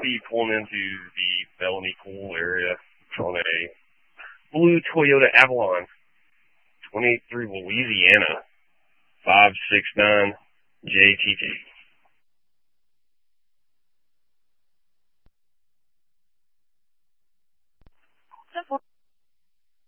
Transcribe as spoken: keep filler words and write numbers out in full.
be pulling into the Felony Cool area on a blue Toyota Avalon, twenty-eight through Louisiana, five six nine J T T.